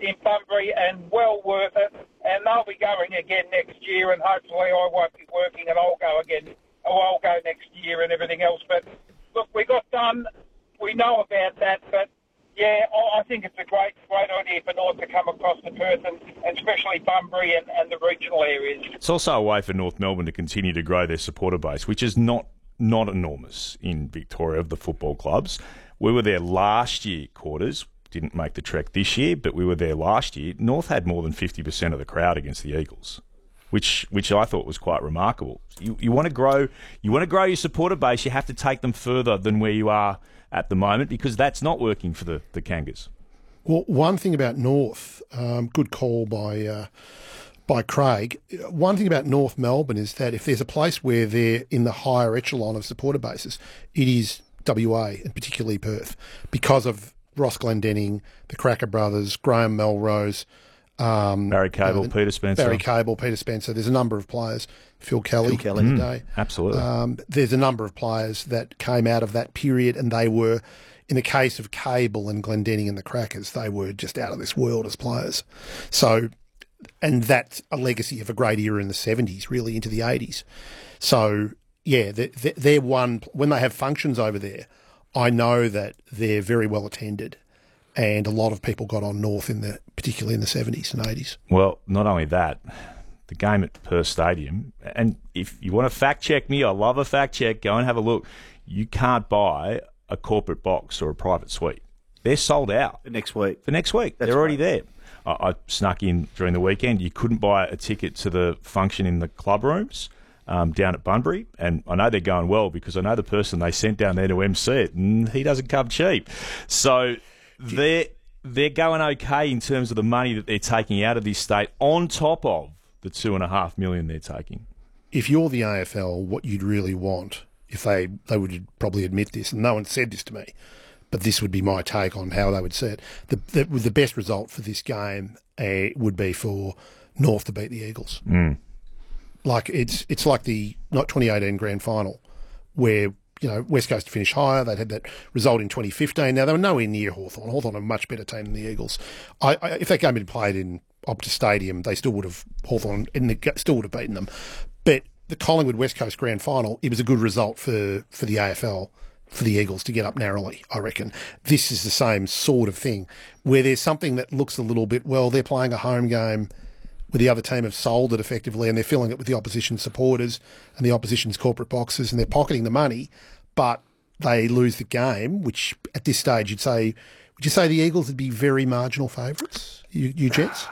in Bunbury, and well worth it. And they'll be going again next year, and hopefully I won't be working and I'll go again. Or I'll go next year and everything else. But look, we got done. We know about that, but yeah, I think it's a great idea for North to come across to Perth and especially Bunbury and the regional areas. It's also a way for North Melbourne to continue to grow their supporter base, which is not enormous in Victoria of the football clubs. We were there last year, quarters. Didn't make the trek this year, but we were there last year. North had more than 50% of the crowd against the Eagles, which I thought was quite remarkable. You want to grow your supporter base, you have to take them further than where you are at the moment, because that's not working for the Kangas. Well, one thing about North, good call by Craig. One thing about North Melbourne is that if there's a place where they're in the higher echelon of supporter bases, it is WA, and particularly Perth, because of Ross Glendenning, the Cracker Brothers, Graham Melrose, Barry Cable, Peter Spencer. There's a number of players. Phil Kelly in the day. Absolutely. There's a number of players that came out of that period, and they were, in the case of Cable and Glendenning and the Crackers, they were just out of this world as players. So, and that's a legacy of a great era in the 70s, really into the 80s. So, yeah, they're one. When they have functions over there, I know that they're very well attended, and a lot of people got on North particularly in the 70s and 80s. Well, not only that, the game at Perth Stadium, and if you want to fact check me, I love a fact check, go and have a look. You can't buy a corporate box or a private suite. They're sold out. For next week. They're already there. I snuck in during the weekend. You couldn't buy a ticket to the function in the club rooms down at Bunbury, and I know they're going well because I know the person they sent down there to MC it, and he doesn't come cheap. So they're going okay in terms of the money that they're taking out of this state, on top of the $2.5 million they're taking. If you're the AFL, what you'd really want, if they would probably admit this, and no one said this to me, but this would be my take on how they would see it. The best result for this game would be for North to beat the Eagles. Like it's like the 2018 grand final where, you know, West Coast finished higher. They'd had that result in 2015. Now, they were nowhere near Hawthorn. Hawthorn are a much better team than the Eagles. If that game had been played in Optus Stadium, they still would have, Hawthorn still would have beaten them. But the Collingwood West Coast grand final, it was a good result for the AFL, for the Eagles to get up narrowly, I reckon. This is the same sort of thing, where there's something that looks a little bit, well, they're playing a home game where the other team have sold it effectively and they're filling it with the opposition supporters and the opposition's corporate boxes, and they're pocketing the money, but they lose the game, which at this stage would you say the Eagles would be very marginal favourites, you gents?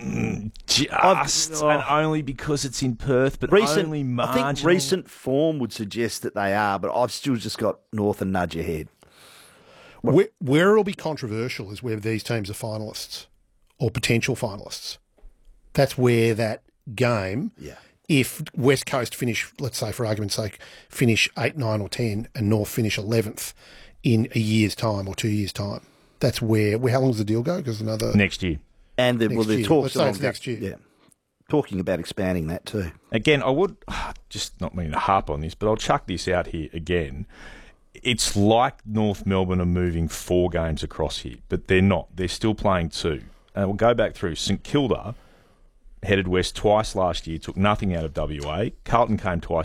Just and only because it's in Perth, but only marginal. I think recent form would suggest that they are, but I've still just got North and nudge ahead. Where it'll be controversial is where these teams are finalists or potential finalists. That's where that game, if West Coast finish, let's say for argument's sake, finish 8, 9 or 10 and North finish 11th in a year's time or 2 years' time, that's where how long does the deal go? Because another... Next year. And they're talks next year. Yeah, talking about expanding that too. Again, I would just not mean to harp on this, but I'll chuck this out here again. It's like North Melbourne are moving 4 games across here, but they're not. They're still playing 2. And we'll go back through. St Kilda headed west twice last year, took nothing out of WA. Carlton came twice